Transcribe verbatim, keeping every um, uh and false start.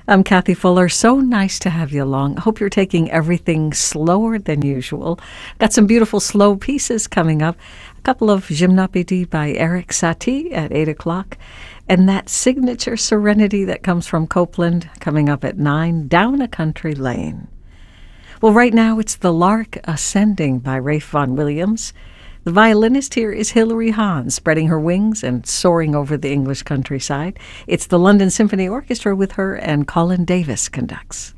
I'm Kathy Fuller. So nice to have you along. I hope you're taking everything slower than usual. Got some beautiful slow pieces coming up. A couple of Gymnopédies by Eric Satie at eight o'clock. And that signature serenity that comes from Copland coming up at nine, Down a Country Lane. Well, right now it's The Lark Ascending by Ralph Vaughan Williams. The violinist here is Hilary Hahn, spreading her wings and soaring over the English countryside. It's the London Symphony Orchestra with her, and Colin Davis conducts.